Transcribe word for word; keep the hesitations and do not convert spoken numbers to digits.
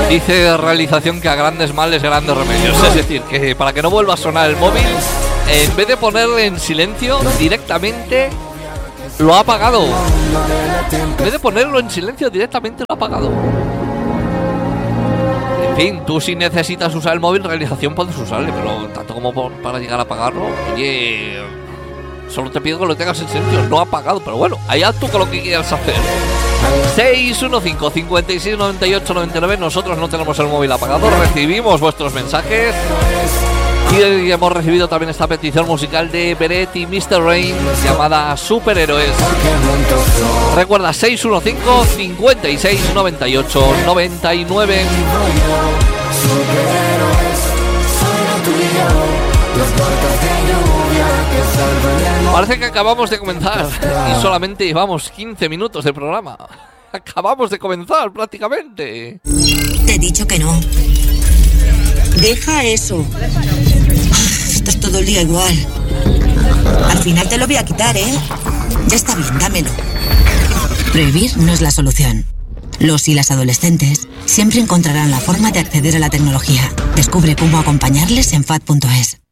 Dice realización que a grandes males grandes remedios. Es decir, que para que no vuelva a sonar el móvil, en vez de ponerle en silencio, directamente lo ha apagado. En vez de ponerlo en silencio, directamente lo ha apagado. En fin, tú si necesitas usar el móvil, realización puedes usarle, pero tanto como por, para llegar a apagarlo, oye, solo te pido que lo tengas en silencio, no apagado, pero bueno, allá tú con lo que quieras hacer. seis uno cinco, cinco seis, nueve ocho, nueve nueve. Nosotros no tenemos el móvil apagado, recibimos vuestros mensajes. Y hemos recibido también esta petición musical de Beret y mister Rain llamada Superhéroes. Recuerda, seis uno cinco, cinco seis, nueve ocho, nueve nueve. Parece que acabamos de comenzar y solamente llevamos quince minutos de programa. Acabamos de comenzar prácticamente. Te he dicho que no. Deja eso. Esto es todo el día igual. Al final te lo voy a quitar, ¿eh? Ya está bien, dámelo. Prohibir no es la solución. Los y las adolescentes siempre encontrarán la forma de acceder a la tecnología. Descubre cómo acompañarles en F A D punto es.